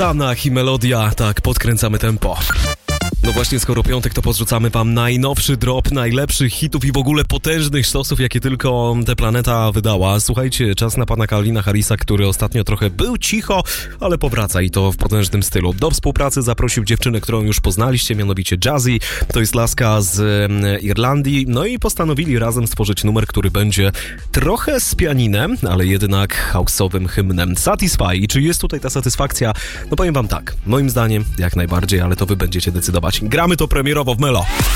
Sanach i Melodia, tak, podkręcamy tempo. No właśnie, skoro piątek, to podrzucamy wam najnowszy drop najlepszych hitów i w ogóle potężnych sztosów, jakie tylko tę planeta wydała. Słuchajcie, czas na pana Calvina Harrisa, który ostatnio trochę był cicho, ale powraca i to w potężnym stylu. Do współpracy zaprosił dziewczynę, którą już poznaliście, mianowicie Jazzy. To jest laska z Irlandii. No i postanowili razem stworzyć numer, który będzie trochę z pianinem, ale jednak house'owym hymnem. Satisfy. I czy jest tutaj ta satysfakcja? No powiem wam tak, moim zdaniem jak najbardziej, ale to wy będziecie decydować. Gramy to premierowo w Melo.